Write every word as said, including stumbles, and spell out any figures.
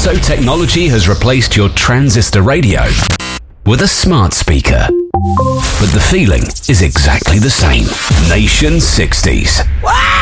So technology has replaced your transistor radio with a smart speaker. But the feeling is exactly the same. Nation sixties. Wow!